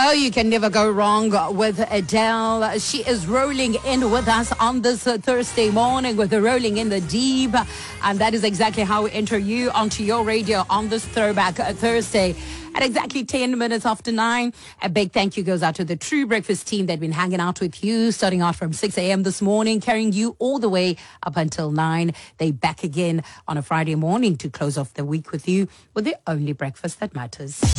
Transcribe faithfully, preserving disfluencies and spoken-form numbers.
know you can never go wrong with Adele. She is rolling in with us on this uh, Thursday morning with the Rolling in the Deep. And that is exactly how we enter you onto your radio on this Throwback uh, Thursday. At exactly ten minutes after nine, a big thank you goes out to the True Breakfast team that have been hanging out with you, starting out from six a.m. this morning, carrying you all the way up until nine. They back again on a Friday morning to close off the week with you with the only breakfast that matters.